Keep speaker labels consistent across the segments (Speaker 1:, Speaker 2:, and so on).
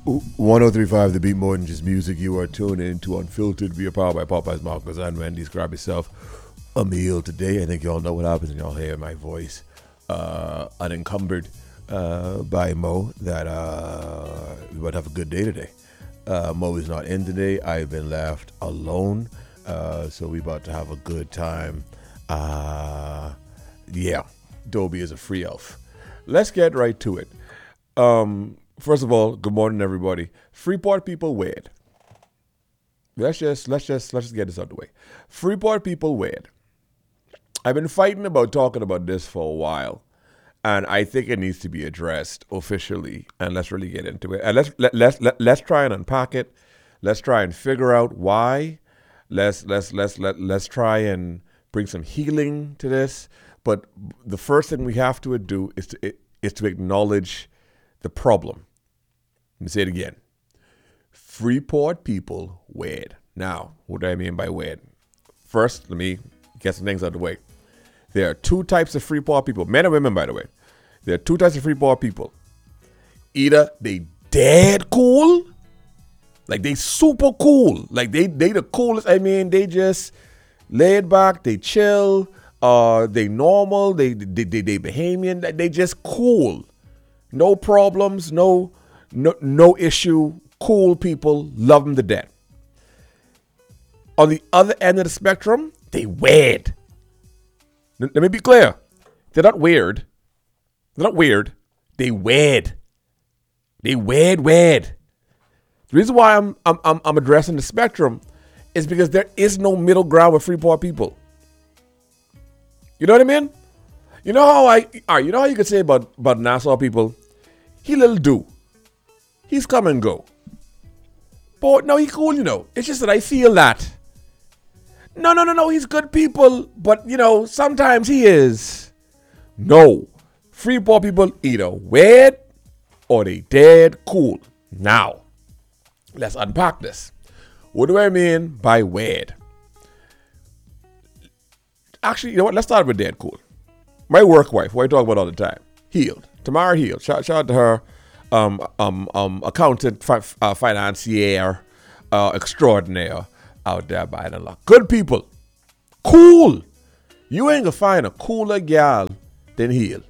Speaker 1: 1035 The Beat, more than just music. You are tuned in to Unfiltered. We are powered by Popeyes, Marcus, and Wendy's. Grab yourself a meal today. I think y'all know what happens when y'all hear my voice unencumbered by Mo, that we about to have a good day today. Mo is not in today. I've been left alone, so we about to have a good time. Yeah, Dobie is a free elf. Let's get right to it. First of all, good morning, everybody. Freeport people weird. Let's just get this out of the way. Freeport people weird. I've been fighting about talking about this for a while, and I think it needs to be addressed officially. And let's really get into it. And let's try and unpack it. Let's try and figure out why. Let's try and bring some healing to this. But the first thing we have to do is to acknowledge the problem. Let me say it again. Freeport people weird. Now, what do I mean by weird? First, let me get some things out of the way. There are two types of Freeport people, men and women, by the way. There are two types of Freeport people. Either they dead cool, like they super cool, like they the coolest. I mean, they just laid back, they chill, they normal, they Bahamian, they just cool. No problems, no issue. Cool people, love them to death. On the other end of the spectrum, they weird. Let me be clear. They're not weird. They're not weird. They weird. They weird. The reason why I'm addressing the spectrum is because there is no middle ground with Freeport people. You know what I mean? You know how you know how you could say about Nassau people, he little do. He's come and go. But no, he cool, you know. It's just that I feel that. No, he's good people, but you know, sometimes he is. No. Freeport people either weird or they dead cool. Now, let's unpack this. What do I mean by weird? Actually, you know what? Let's start with dead cool. My work wife, who I talk about all the time, Healed. Tamara Healed. Shout out to her. Accountant, financier, extraordinaire out there by the law. Good people. Cool. You ain't gonna find a cooler gal than Heal.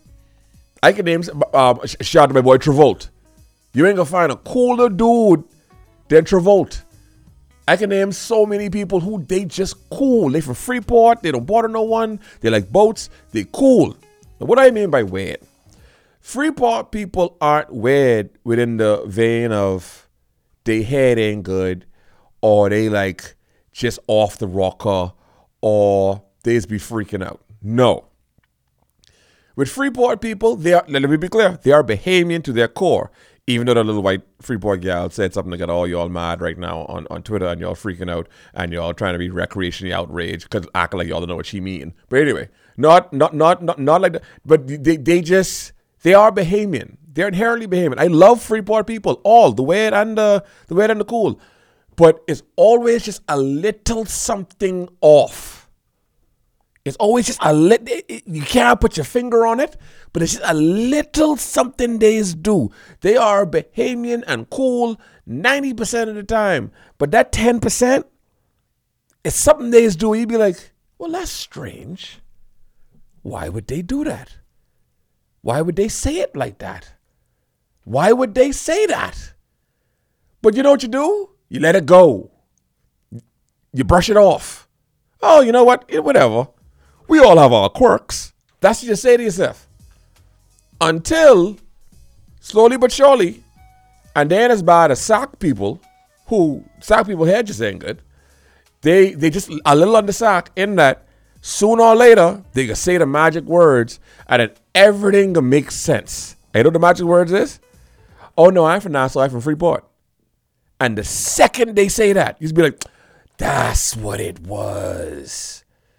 Speaker 1: I can name, shout out to my boy Travolta. You ain't gonna find a cooler dude than Travolta. I can name so many people who they just cool. They from Freeport. They don't bother no one. They like boats. They cool. Now, what do I mean by weird? Freeport people aren't weird within the vein of they head ain't good, or they like just off the rocker, or they just be freaking out. No. With Freeport people, let me be clear, they are Bahamian to their core. Even though the little white Freeport gal said something that got all y'all mad right now on Twitter, and y'all freaking out, and y'all trying to be recreationally outraged because acting like y'all don't know what she mean. But anyway, not like that. But they are Bahamian. They're inherently Bahamian. I love Freeport people, all the weird and the cool, but it's always just a little something off. It's always just a little. You can't put your finger on it, but it's just a little something they do. They are Bahamian and cool 90% of the time, but that 10% is something they do. You'd be like, well, that's strange. Why would they do that? Why would they say it like that? Why would they say that? But you know what you do? You let it go. You brush it off. Oh, you know what? Whatever. We all have our quirks. That's what you say to yourself. Until, slowly but surely, and then as bad as sack people here just ain't good. They just a little under sack in that sooner or later, they can say the magic words and then everything can make sense. And you know what the magic words is? Oh no, I'm from Nassau, I'm from Freeport. And the second they say that, you just be like, that's what it was.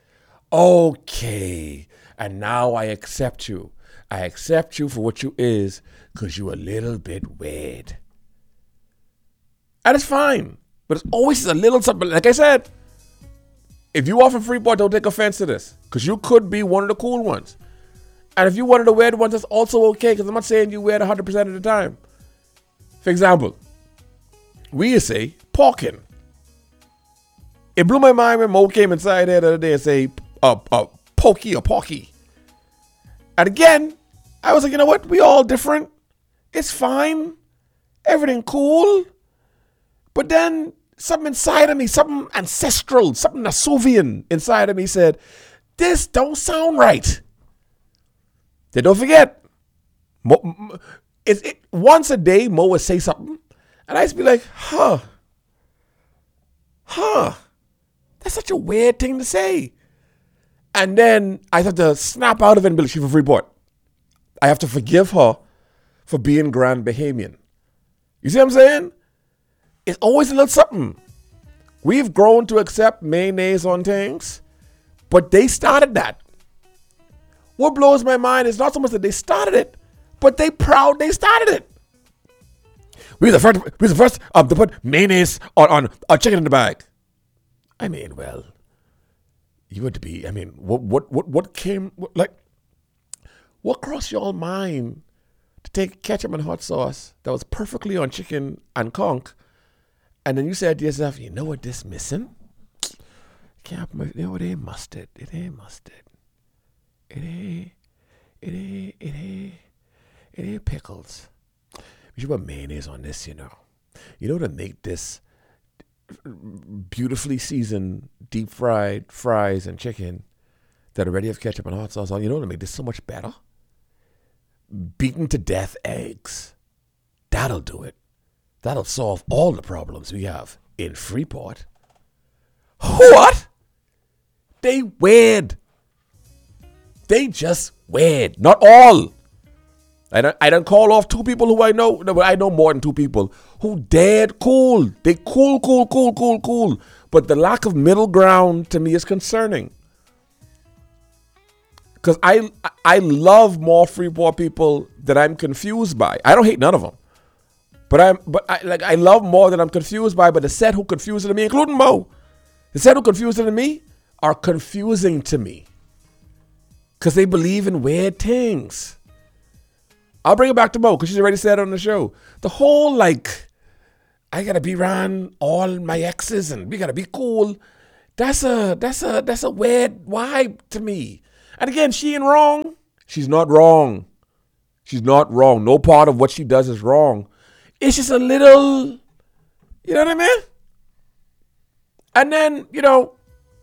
Speaker 1: Okay, and now I accept you. I accept you for what you is, because you a little bit weird. And it's fine, but it's always a little something. Like I said, if you are from Freeport, don't take offense to this, because you could be one of the cool ones. And if you one of the weird ones, that's also okay, because I'm not saying you weird 100% of the time. For example, we used to say porking. It blew my mind when Mo came inside there the other day and say pokey or porky. And again, I was like, you know what? We all different. It's fine. Everything cool. But then something inside of me, something ancestral, something Nasuvian inside of me said, this don't sound right. Then don't forget, once a day, Mo would say something. And I used to be like, that's such a weird thing to say. And then I have to snap out of it and be like, Chief of Freeport, I have to forgive her for being Grand Bahamian. You see what I'm saying? It's always a little something. We've grown to accept mayonnaise on things, but they started that. What blows my mind is not so much that they started it, but they proud they started it. We were the first to put mayonnaise on a chicken in the bag. I mean, well, you had to be. I mean, what crossed your mind to take ketchup and hot sauce that was perfectly on chicken and conch, and then you said to yourself, you know what this missing? You know, it ain't mustard. It ain't mustard. It ain't pickles. We should put mayonnaise on this, you know. You know, to make this beautifully seasoned, deep fried fries and chicken that already have ketchup and hot sauce on, you know, to make this so much better? Beaten to death eggs. That'll do it. That'll solve all the problems we have in Freeport. What? They weird. They just weird. Not all. I don't call off two people who I know. No, but I know more than two people who dead cool. They cool. But the lack of middle ground to me is concerning. Because I love more Freeport people that I'm confused by. I don't hate none of them. But I love more than I'm confused by. But the set who confused me, including Mo, the set who confused me are confusing to me. Because they believe in weird things. I'll bring it back to Mo because she's already said it on the show. The whole I gotta be around all my exes and we gotta be cool. That's a weird vibe to me. And again, she ain't wrong. She's not wrong. She's not wrong. No part of what she does is wrong. It's just a little, you know what I mean? And then, you know,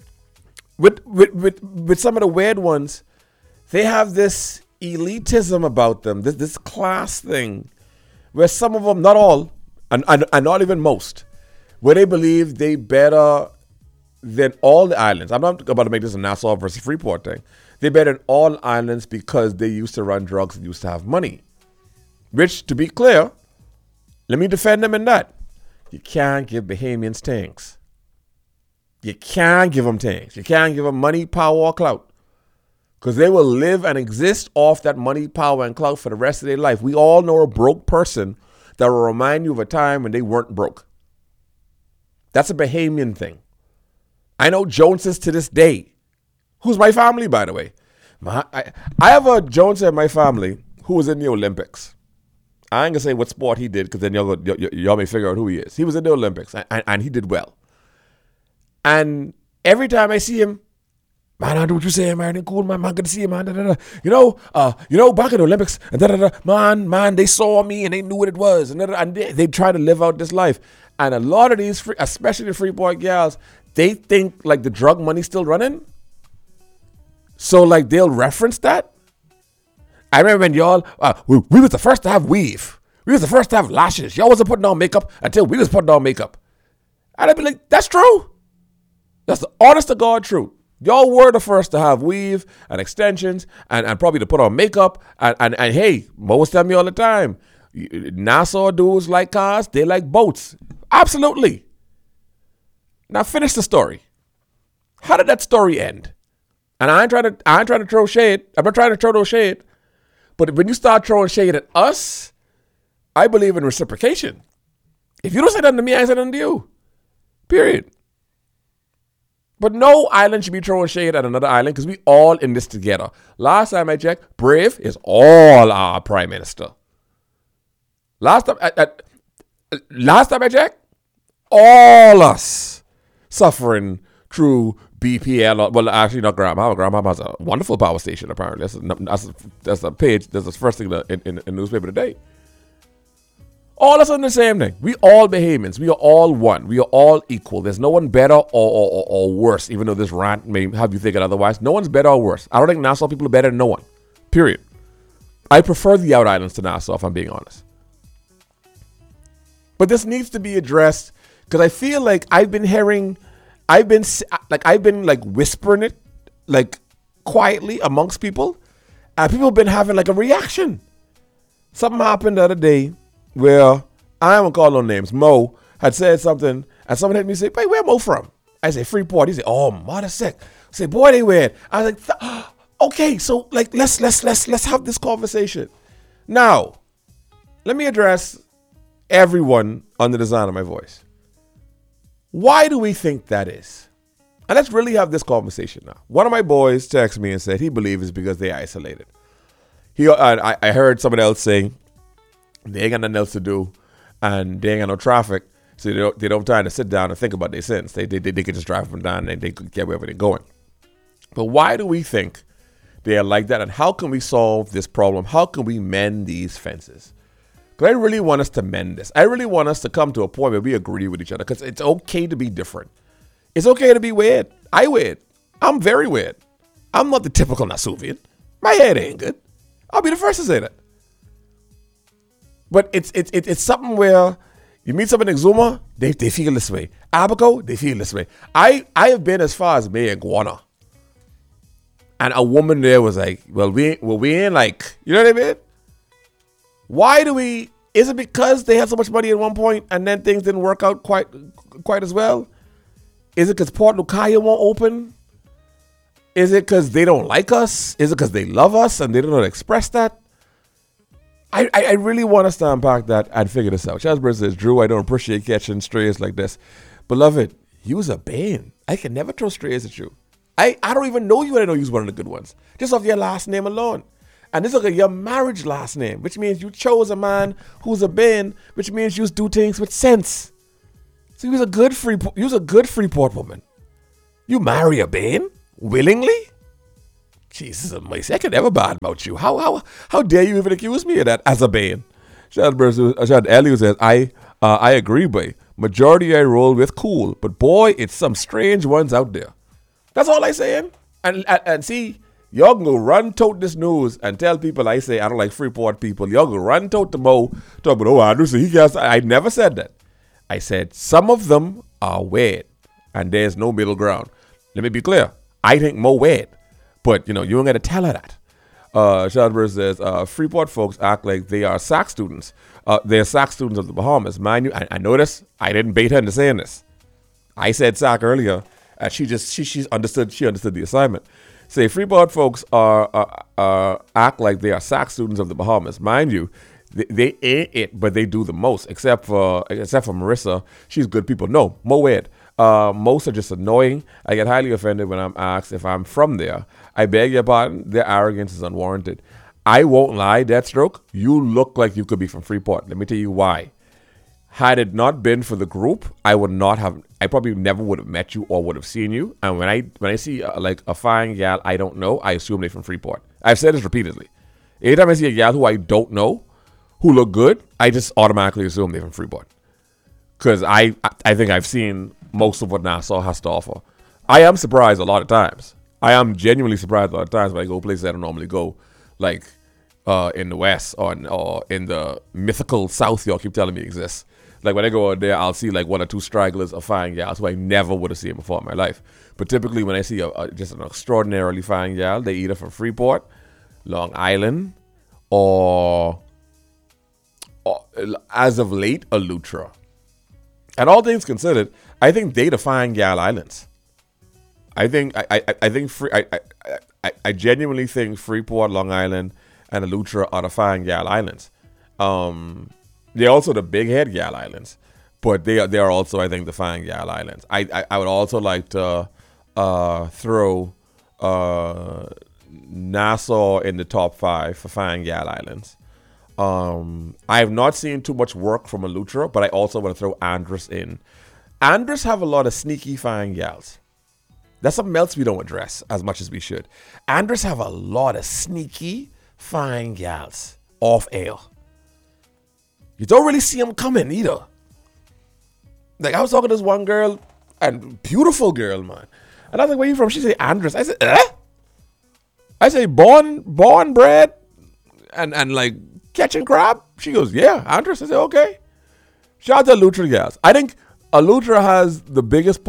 Speaker 1: with some of the weird ones, they have this elitism about them, this class thing, where some of them, not all, and not even most, where they believe they better than all the islands. I'm not about to make this a Nassau versus Freeport thing. They better than all islands because they used to run drugs and used to have money. Which, to be clear, let me defend them in that. You can't give Bahamians things. You can't give them things. You can't give them money, power, or clout. Because they will live and exist off that money, power, and clout for the rest of their life. We all know a broke person that will remind you of a time when they weren't broke. That's a Bahamian thing. I know Joneses to this day. Who's my family, by the way? I have a Jones in my family who was in the Olympics. I ain't going to say what sport he did because then y'all may figure out who he is. He was in the Olympics and he did well. And every time I see him, man, I do what you say, man. Cool, man. Good to see you, man. Da, da, da. You know, back in the Olympics, and da, da, da, man, they saw me and they knew what it was, and they try to live out this life. And a lot of these, especially the Freeport gals, they think like the drug money's still running. So like they'll reference that. I remember when y'all, we was the first to have weave. We was the first to have lashes. Y'all wasn't putting on makeup until we was putting on makeup. And I'd be like, that's true. That's the honest to God truth. Y'all were the first to have weave and extensions and probably to put on makeup. And hey, Mo was telling me all the time, Nassau dudes like cars, they like boats. Absolutely. Now finish the story. How did that story end? And I ain't trying to throw shade. I'm not trying to throw no shade. But when you start throwing shade at us, I believe in reciprocation. If you don't say nothing to me, I say nothing to you. Period. But no island should be throwing shade at another island because we all in this together. Last time I checked, Brave is all our prime minister. Last time, Last time I checked, all us suffering through BPL. Well, actually, not Grandma. Grandma has a wonderful power station, apparently. That's a page. That's the first thing in the newspaper today. All of us on the same thing. We all Bahamians. We are all one. We are all equal. There's no one better or worse, even though this rant may have you thinking otherwise. No one's better or worse. I don't think Nassau people are better than no one. Period. I prefer the Out Islands to Nassau, if I'm being honest. But this needs to be addressed because I feel like I've been whispering it like quietly amongst people, and people have been having like a reaction. Something happened the other day where I won't call no names. Mo had said something, and someone hit me and say, "Hey, where Mo from?" I say, "Freeport." He said, "Oh, mother sick." I say, "Boy, they weird." I was like, "Okay, so like let's have this conversation." Now, let me address everyone under the sound of my voice. Why do we think that is? And let's really have this conversation now. One of my boys texted me and said he believes it's because they're isolated. I heard someone else saying they ain't got nothing else to do and they ain't got no traffic, so they don't have time to sit down and think about their sins. They could just drive them down and they could get wherever they're going. But why do we think they are like that, and how can we solve this problem? How can we mend these fences? Because I really want us to mend this. I really want us to come to a point where we agree with each other, because it's okay to be different. It's okay to be weird. I'm very weird. I'm not the typical Nasuvian. My head ain't good. I'll be the first to say that. But it's something where you meet someone in Exuma, they feel this way. Abaco, they feel this way. I have been as far as May and Guana. And a woman there was like, well, we ain't like, you know what I mean? Why do we, is it because they had so much money at one point and then things didn't work out quite as well? Is it because Port Lucaya won't open? Is it because they don't like us? Is it because they love us and they don't know how to express that? I really want us to unpack that and figure this out. Chasbert says, Drew, I don't appreciate catching strays like this. Beloved, you was a bane. I can never throw strays at you. I don't even know you, and I know you was one of the good ones. Just off your last name alone. And this is like your marriage last name, which means you chose a man who's a bane, which means you do things with sense. So you was a good Freeport woman. You marry a bane willingly? Jesus Almighty, I can never bad about you. How dare you even accuse me of that as a bane? Shad Elliot says, I agree, boy. Majority I roll with cool, but boy, it's some strange ones out there. That's all I saying. And see, y'all can go run tote this news and tell people I say I don't like Freeport people. Y'all go run tote the Mo, talk about, I never said that. I said some of them are weird and there's no middle ground. Let me be clear. I think Mo weird, but you don't got to tell her that. Shadber says, Freeport folks act like they are SAC students. They're SAC students of the Bahamas. Mind you, I noticed I didn't bait her into saying this. I said SAC earlier. She understood the assignment. Say Freeport folks act like they are SAC students of the Bahamas. Mind you, they ain't it, but they do the most. Except for Marissa, she's good people. No, Moed. Most are just annoying. I get highly offended when I'm asked if I'm from there. I beg your pardon. Their arrogance is unwarranted. I won't lie, Deathstroke. You look like you could be from Freeport. Let me tell you why. Had it not been for the group, I probably never would have met you or would have seen you. And when I see like a fine gal I don't know, I assume they're from Freeport. I've said this repeatedly. Anytime I see a gal who I don't know, who look good, I just automatically assume they're from Freeport. Because I think I've seen most of what Nassau has to offer. I am surprised a lot of times. I am genuinely surprised a lot of times when I go places I don't normally go, like in the West or in the mythical South y'all keep telling me exists. Like when I go out there, I'll see like one or two stragglers of fine gals who I never would have seen before in my life. But typically when I see just an extraordinarily fine gal, they either from Freeport, Long Island, or as of late, Eleuthera. And all things considered, I think they define gal islands. I genuinely think Freeport, Long Island, and Eleuthera are the fine gal islands. They're also the big head gal islands, but they are also, I think, the fine gal islands. I would also like to throw Nassau in the top 5 for fine gal islands. I have not seen too much work from Alutra, but I also want to throw Andress in. Andress have a lot of sneaky fine gals. That's something else we don't address as much as we should. Andress have a lot of sneaky fine gals off air. You don't really see them coming either. Like, I was talking to this one girl, and beautiful girl, man. And I was like, where you from? She said, Andress. I said, eh? I say, born, bred, and like catching crab? She goes, yeah, Andress. I said, okay. Shout out to Alutra gals. I think Alutra has the biggest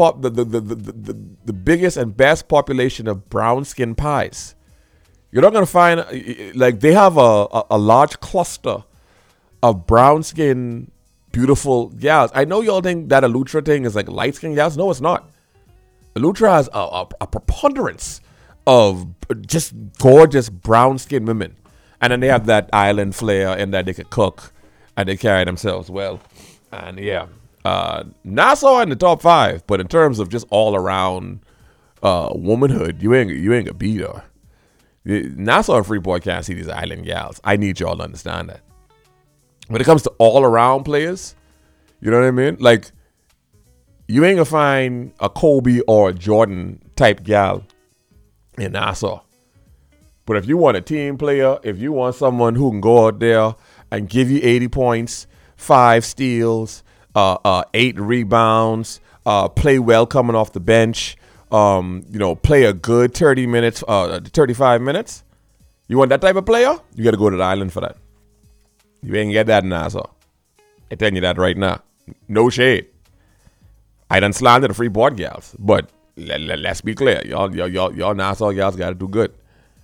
Speaker 1: the biggest and best population of brown skin pies. You're not gonna find, like, they have a large cluster of brown skin beautiful gals. I know y'all think that Alutra thing is like light skin gals. No, it's not. Alutra has a preponderance of just gorgeous brown skin women. And then they have that island flair in that they could cook and they carry themselves well. And yeah, Nassau in the top 5, but in terms of just all around womanhood, you ain't a beat her. Nassau and Freeport can't see these island gals. I need y'all to understand that. When it comes to all around players, you know what I mean? Like, you ain't gonna find a Kobe or a Jordan type gal in Nassau. But if you want a team player, if you want someone who can go out there and give you 80 points, 5 steals, 8 rebounds, play well coming off the bench, play a good 30 minutes, 35 minutes, you want that type of player, you got to go to the island for that. You ain't get that in Nassau. I tell you that right now. No shade. I done slandered the Freeport gals, but let's be clear. Y'all Nassau gals got to do good.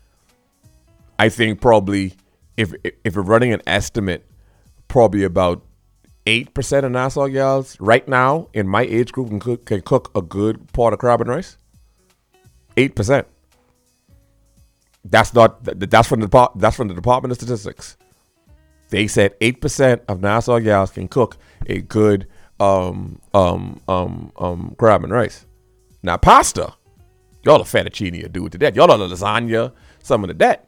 Speaker 1: I think probably, if we're running an estimate, probably about 8% of Nassau gals right now in my age group can cook a good pot of crab and rice. 8%. That's from the Department of Statistics. They said 8% of Nassau gals can cook a good crab and rice. Now pasta, y'all a fettuccine or do it to that. Y'all are lasagna, some of that.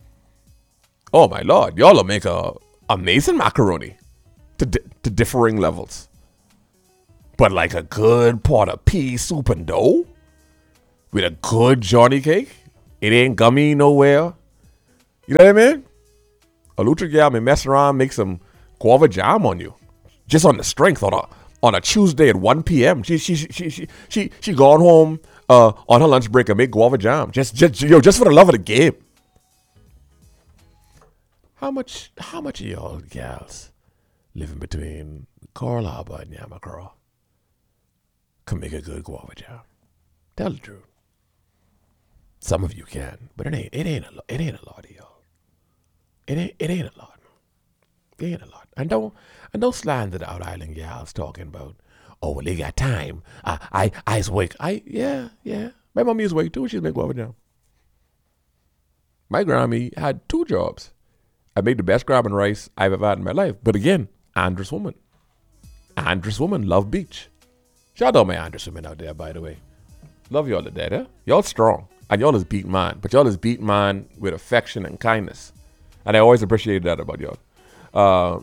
Speaker 1: Oh my Lord, y'all will make a amazing macaroni to differing levels. But like a good pot of pea soup and dough with a good Johnny cake, it ain't gummy nowhere. You know what I mean? Alutra gal may mess around, make some guava jam on you, just on the strength on a Tuesday at 1 p.m. She gone home on her lunch break and make guava jam just for the love of the game. How much of y'all gals living between Coral Harbor and Yamakura can make a good guava jam? Tell the truth. Some of you can, but it ain't a lot of y'all. It ain't a lot. It ain't a lot. And don't slander the out island gals talking about, oh, well, they got time. I's wake. Yeah. My mommy is wake too. She's making guava jam. My Grammy had 2 jobs. I made the best crab and rice I've ever had in my life. But again, Andress woman. Andress woman, love beach. Shout out my Andress women out there, by the way. Love y'all to death, eh? Y'all strong. And y'all is beat man. But y'all is beat man with affection and kindness. And I always appreciate that about y'all.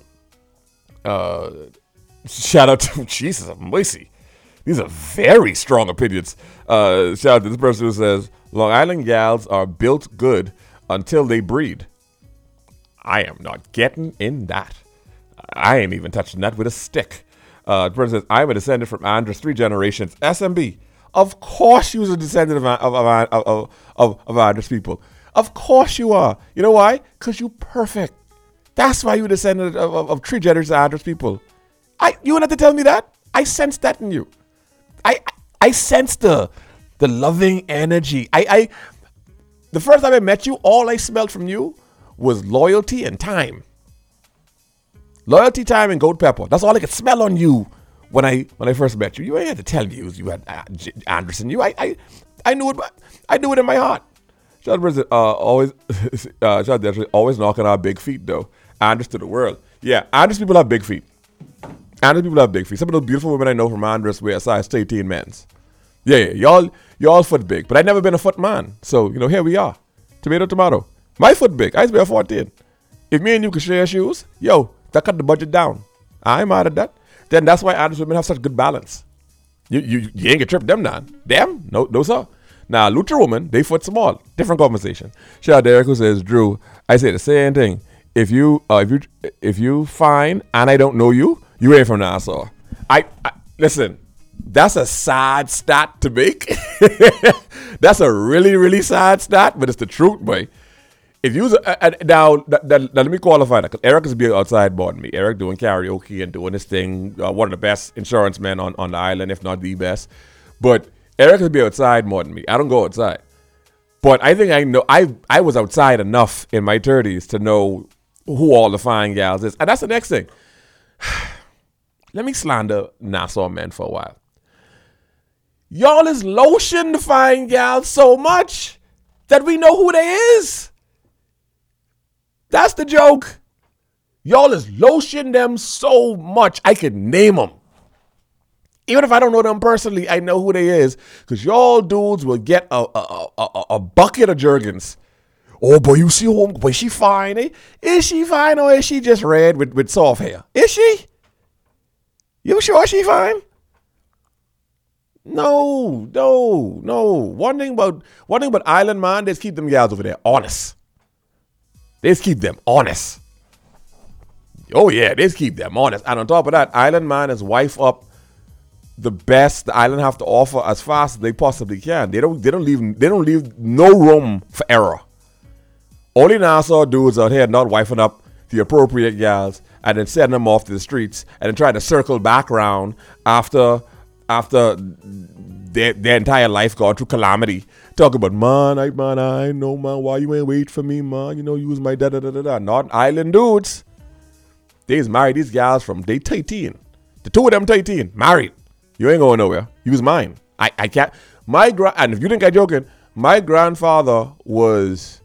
Speaker 1: Shout out to Jesus of mercy. These are very strong opinions. Shout out to this person who says, Long Island gals are built good until they breed. I am not getting in that. I ain't even touching that with a stick. The person says, I'm a descendant from Andress 3 generations. SMB. Of course you was a descendant of Andress people. Of course you are. You know why? Because you perfect. That's why you a descendant of 3 generations of Andress people. You don't have to tell me that. I sense that in you. I sense the loving energy. The first time I met you, all I smelled from you was loyalty and time. Loyalty, time, and gold pepper. That's all I could smell on you when I first met you. You ain't had to tell me you had Andress in you. I knew it. I knew it in my heart. Shout out always knocking our big feet though. Andress to the world. Yeah, Andress people have big feet. Andress people have big feet. Some of those beautiful women I know from Andress wear a size 18 men's. Yeah, y'all foot big, but I never been a foot man. So here we are. Tomato. My foot big. I used to be a 14. If me and you could share shoes, yo, that cut the budget down. I ain't mad at that. Then that's why Andros women have such good balance. You ain't get tripped them down. Them? No sir. Now, Lucha woman, they foot small. Different conversation. Shout out Derek who says, Drew, I say the same thing. If you fine and I don't know you, you ain't from Nassau. I listen. That's a sad stat to make. That's a really, really sad stat, but it's the truth, boy. If you now let me qualify that, because Eric is being outside more than me. Eric doing karaoke and doing this thing, one of the best insurance men on the island, if not the best. But Eric is being outside more than me. I don't go outside, but I think I know. I was outside enough in my 30s to know who all the fine gals is, and that's the next thing. Let me slander Nassau men for a while. Y'all is lotion the fine gals so much that we know who they is. That's the joke. Y'all is lotion them so much I can name them. Even if I don't know them personally, I know who they is. Because y'all dudes will get a bucket of Jergens. Oh, boy, you see who? Boy, she fine, eh? Is she fine or is she just red with soft hair? Is she? You sure she fine? No. One thing about Island man, they just keep them gals over there honest. They just keep them honest. Oh yeah, they just keep them honest. And on top of that, Island man is wife up the best the island have to offer as fast as they possibly can. They don't leave no room for error. Only Nassau dudes out here not wifing up the appropriate gals and then sending them off to the streets and then trying to circle back around after their entire life gone through calamity. Talk about, man, I know, man, why you ain't wait for me, man? You know, you was my da-da-da-da-da. Not island dudes. They's married these gals from day 13. The two of them 13, married. You ain't going nowhere. You was mine. I can't. And if you think I'm joking, my grandfather was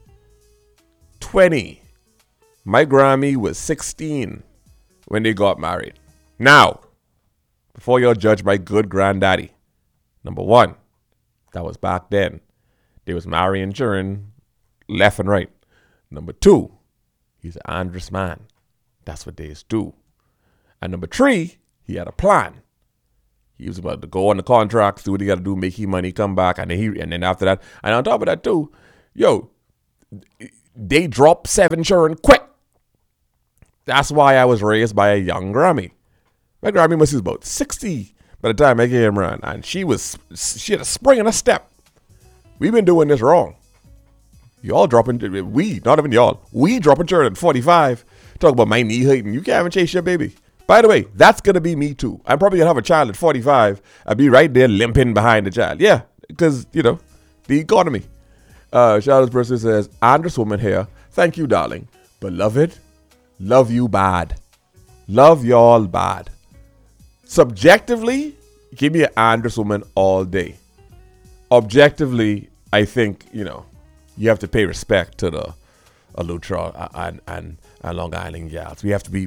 Speaker 1: 20. My Grammy was 16 when they got married. Now, before y'all judge my good granddaddy, number one, that was back then. They was marrying children left and right. Number two, he's an Andros man. That's what they do. And number three, he had a plan. He was about to go on the contract, do what he got to do, make his money, come back, and then after that, and on top of that too, yo, they drop 7 children quick. That's why I was raised by a young Grammy. My Grammy was about 60 by the time I came around, and she had a spring and a step. We've been doing this wrong. Y'all dropping, not even y'all, we dropping children at 45. Talk about my knee hurting. You can't even chase your baby. By the way, that's going to be me too. I'm probably going to have a child at 45 and be right there limping behind the child. Yeah, because, the economy. Charlotte's person says, Andros woman here. Thank you, darling. Beloved, love you bad. Love y'all bad. Subjectively, give me an Andros woman all day. Objectively, I think, you have to pay respect to the Lutra and Long Island gals. We have to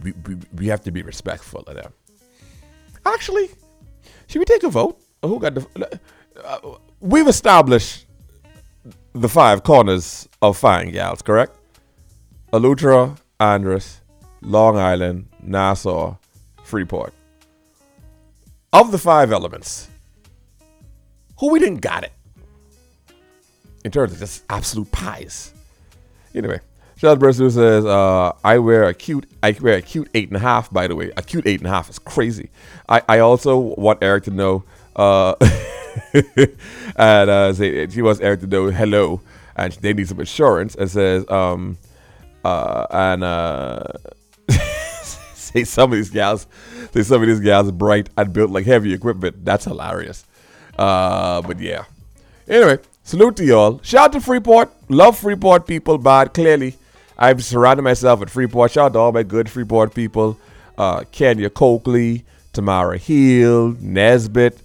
Speaker 1: be respectful of them. Actually, should we take a vote? Who got the? We've established the 5 corners of fine gals, correct? Alutra, Andros, Long Island, Nassau, Freeport. Of the 5 elements, who we didn't got it in terms of just absolute pies. Anyway, Charles Bursu says, I wear a cute 8.5, by the way. A cute 8.5 is crazy. I also want Eric to know, and she wants Eric to know hello, and they need some insurance, and says, say some of these gals are bright and built like heavy equipment. That's hilarious. But yeah. Anyway, salute to y'all. Shout out to Freeport. Love Freeport people bad, clearly. I've surrounded myself with Freeport. Shout out to all my good Freeport people. Kenya Coakley, Tamara Hill, Nesbitt,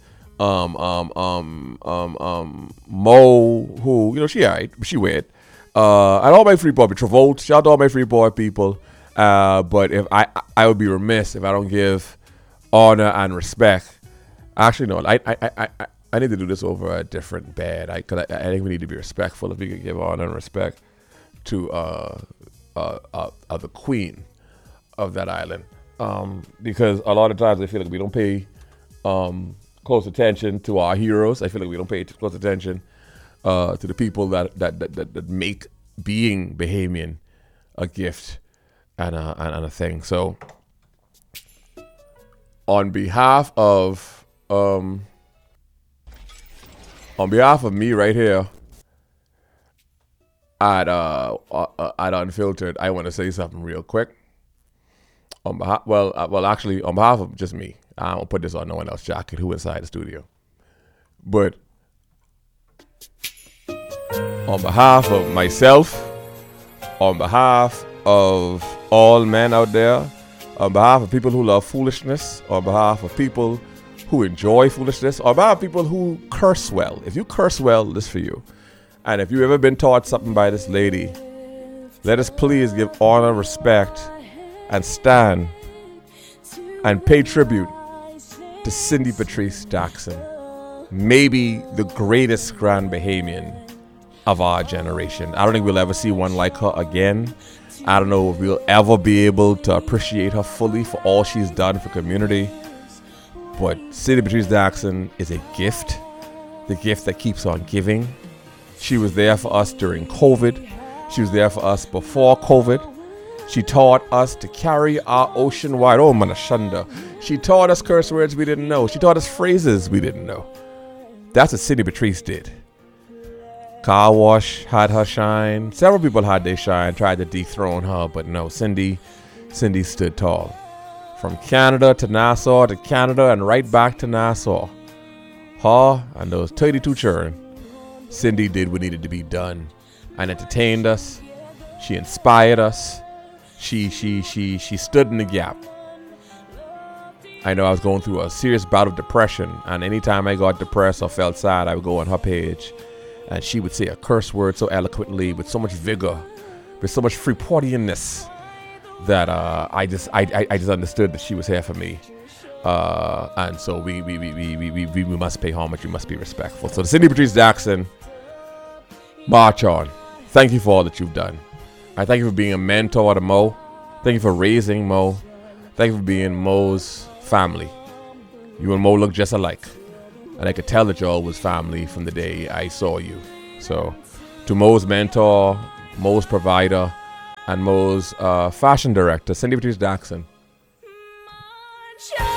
Speaker 1: Mo, who, she alright, she weird. And all my Freeport, Travolta, shout out to all my Freeport people. But if I would be remiss if I don't give honor and respect. Actually, no, I need to do this over a different bed. I think we need to be respectful if we could give honor and respect to the queen of that island. Because a lot of times I feel like we don't pay close attention to our heroes. I feel like we don't pay close attention to the people that make being Bahamian a gift and a thing. So on behalf of me right here at Unfiltered, I want to say something real quick. On behalf of just me. I won't put this on no one else's jacket who inside the studio. But on behalf of myself, on behalf of all men out there, on behalf of people who love foolishness, on behalf of people who enjoy foolishness, on behalf of people who curse well. If you curse well, this is for you. And if you've ever been taught something by this lady, let us please give honor, respect, and stand and pay tribute to Cindy Patrice Jackson, maybe the greatest Grand Bahamian of our generation. I don't think we'll ever see one like her again. I don't know if we'll ever be able to appreciate her fully for all she's done for community. But Cindy Patrice Jackson is a gift, the gift that keeps on giving. She was there for us during COVID. She was there for us before COVID. She taught us to carry our ocean wide. Oh, manashanda. She taught us curse words we didn't know. She taught us phrases we didn't know. That's what Cindy Patrice did. Car Wash had her shine. Several people had their shine, tried to dethrone her, but no, Cindy stood tall. From Canada to Nassau to Canada and right back to Nassau. Her and those 32 children, Cindy did what needed to be done and entertained us. She inspired us. She stood in the gap. I know I was going through a serious bout of depression, and anytime I got depressed or felt sad, I would go on her page, and she would say a curse word so eloquently, with so much vigor, with so much Freeportianness, that I just understood that she was here for me, and so we must pay homage. We must be respectful. So to Cindy Patrice Jackson, march on. Thank you for all that you've done. I thank you for being a mentor to Mo. Thank you for raising Mo. Thank you for being Mo's family. You and Mo look just alike. And I could tell that y'all was family from the day I saw you. So, to Mo's mentor, Mo's provider, and Mo's fashion director, Cindy Patrice Jackson.